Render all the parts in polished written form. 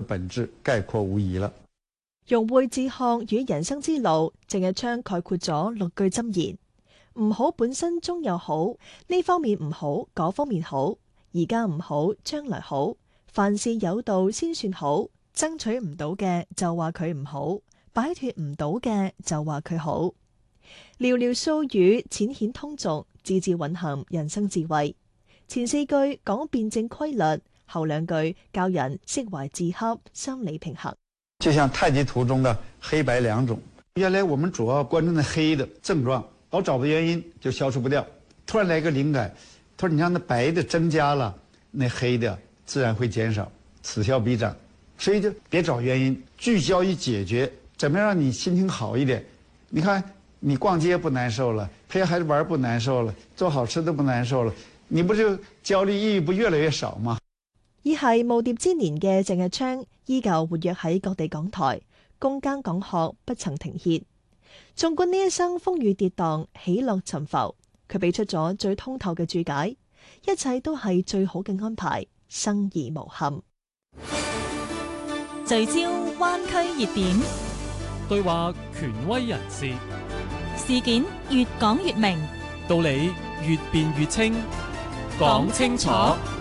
本質概括無疑了。 融會治學與人生之路，鄭日昌概括咗6句箴言：唔好本身終有好，呢方面唔好，嗰方面好，而家唔好，將來好。凡事有道先算好，爭取唔到嘅就話佢唔好，擺脫唔到嘅就話佢好。寥寥數語淺顯通俗，字字蘊含人生智慧。前4句講辯證規律，後2句教人釋懷自洽，心理平衡。 就像太極圖中的黑白兩種，原來我們主要關注那黑的症狀，老找不到原因就消除不掉。突然來個靈感，他說你讓那白的增加了，那黑的自然會減少，此消彼長。所以就別找原因，聚焦於解決，怎麼樣讓你心情好一點。你看你逛街不難受了，陪孩子玩不難受了，做好吃都不難受了，你不是焦慮抑鬱不越來越少嗎？ 已係耄耋之年嘅鄭日昌，依舊活躍喺各地講台，攻耕講學不曾停歇。縱觀呢一生風雨跌宕、起落沉浮，佢俾出咗最通透嘅注解，一切都係最好嘅安排，生而無憾。 聚焦灣區熱點， 對話權威人士， 事件越講越明， 道理越辯越清，講清楚。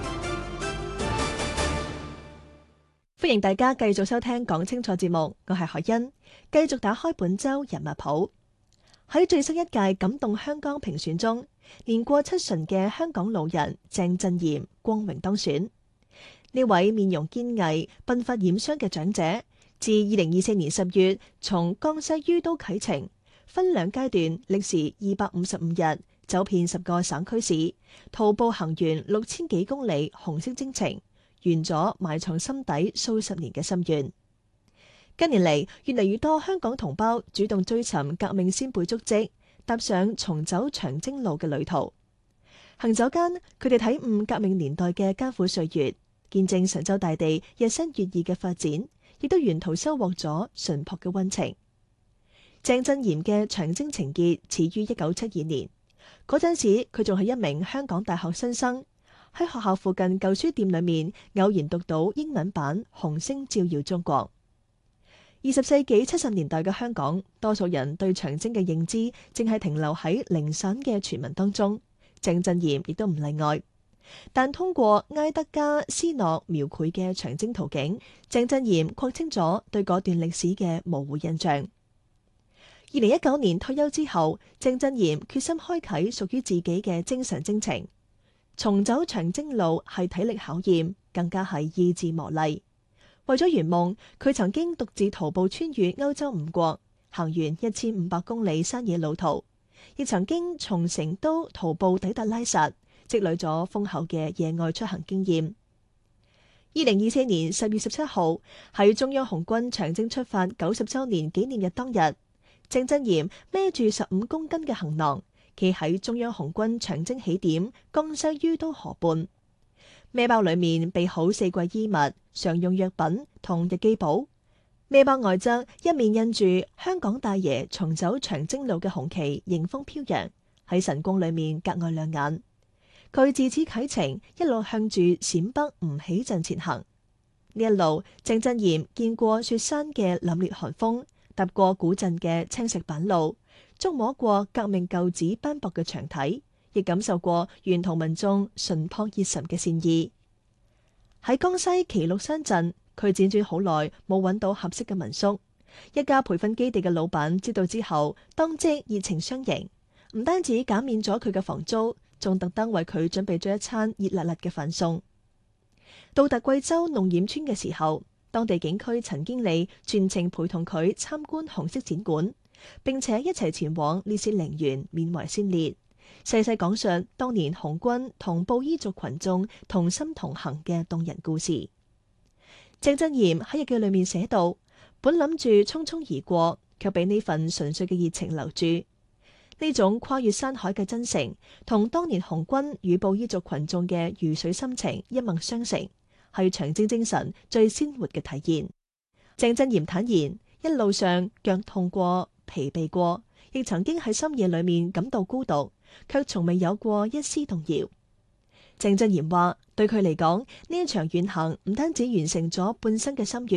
歡迎大家繼續收聽講清楚節目，我係海欣，繼續打開本周人物譜。喺最新一屆感動香港評選中，年過70旬嘅香港老人鄭振嚴光榮當選。呢位面容堅毅、鬢髮染霜嘅長者，自2024年10月從江西于都啟程，分2階段，歷時255日，走遍10個省區市，徒步行完6000幾公里紅色征程，圓咗埋藏心底數十年嘅心願。近年嚟，越嚟越多香港同胞主動追尋革命先輩足跡，踏上重走長征路嘅旅途。行走間，佢哋體悟革命年代嘅艱苦歲月，見證神州大地日新月異嘅發展，亦都沿途收穫咗淳樸嘅溫情。鄭振嚴嘅長征情結始於1972年，嗰陣時佢仲係一名香港大學新生。喺學校附近舊書店裏面，偶然讀到英文版《紅星照耀中國》。20世紀70年代嘅香港，多數人對長征嘅認知淨係停留喺零散嘅傳聞當中，鄭振嚴亦都唔例外。但通過埃德加·斯諾描繪嘅長征圖景，鄭振嚴廓清咗對嗰段歷史嘅模糊印象。2019年退休之後，鄭振嚴決心開啟屬於自己嘅精神征程。重走長征路係體力考驗，更加係意志磨礪。為咗圓夢，佢曾經獨自徒步穿越歐洲5國，行完1500公里山野路途，亦曾經從成都徒步抵達拉薩，積累咗豐厚嘅野外出行經驗。2024年10月17號喺中央紅軍長征出發90週年紀念日當日，鄭振嚴孭住15公斤嘅行囊，企喺中央紅軍長征起點江西于都河畔，孭包裏面備好4季衣物、常用藥品同日記簿。孭包外側一面印住香港大爺重走長征路嘅紅旗，迎風飄揚，喺晨光裏面格外亮眼。佢自此啟程，一路向住陝北吳起鎮前行。呢一路，鄭振嚴見過雪山嘅凜冽寒風，踏過古鎮嘅青石板路，觸摸過革命舊址斑駁嘅牆體，亦感受過沿途民眾淳樸熱忱嘅善意。喺江西麒鹿山鎮，佢輾轉好耐冇揾到合適嘅民宿。一家培訓基地嘅老闆知道之後，當即熱情相迎，唔單止減免咗佢嘅房租，仲特登為佢準備咗一餐熱辣辣嘅飯餸。到達貴州弄染村嘅時候，當地警區陳經理全程陪同佢參觀紅色展館，並且一齊前往烈士陵園緬懷先烈，細細講述當年紅軍同布依族群眾同心同行嘅動人故事。鄭振嚴喺日記裏面寫道：本諗住匆匆而過，卻俾呢份純粹嘅熱情留住。呢種跨越山海嘅真誠，同當年紅軍與布依族群眾嘅如水深情一脈相承，係長征精神最鮮活嘅體現。鄭振嚴坦言，一路上腳痛過、疲憊過，亦曾經喺深夜裏面感到孤獨，卻從未有過一絲動搖。鄭振嚴話：對佢嚟講，呢一場遠行唔單止完成咗半生嘅心願。